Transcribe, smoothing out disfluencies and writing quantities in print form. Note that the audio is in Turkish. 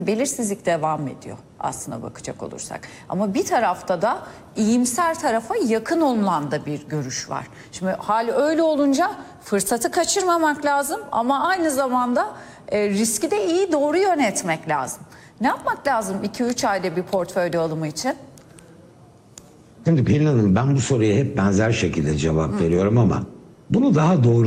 Belirsizlik devam ediyor aslına bakacak olursak. Ama bir tarafta da iyimser tarafa yakın olunan da bir görüş var. Şimdi hal öyle olunca fırsatı kaçırmamak lazım ama aynı zamanda riski de iyi doğru yönetmek lazım. Ne yapmak lazım 2-3 ayda bir portföy alımı için? Şimdi Pelin Hanım, ben bu soruya hep benzer şekilde cevap veriyorum ama bunu daha doğru